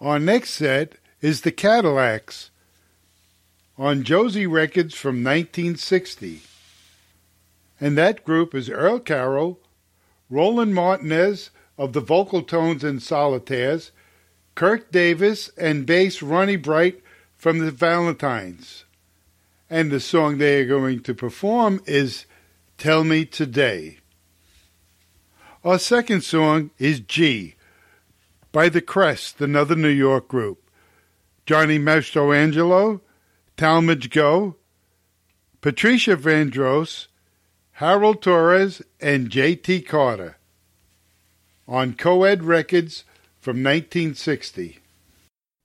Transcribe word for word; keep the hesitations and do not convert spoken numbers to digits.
Our next set is the Cadillacs on Josie Records from nineteen sixty. And that group is Earl Carroll, Roland Martinez of the Vocal Tones and Solitaires, Kirk Davis, and bass Ronnie Bright from the Valentines. And the song they are going to perform is Tell Me Today. Our second song is G by The Crest, another New York group. Johnny Mastroangelo, Talmadge Go, Patricia Vandross, Harold Torres, and J T Carter on Coed Records from nineteen sixty.